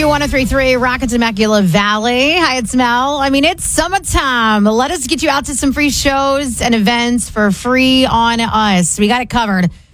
Q1033, Rockets Immaculate Valley. Hi, it's Mel. I mean, it's summertime. Let us get you out to some free shows and events for free on us. We got it covered.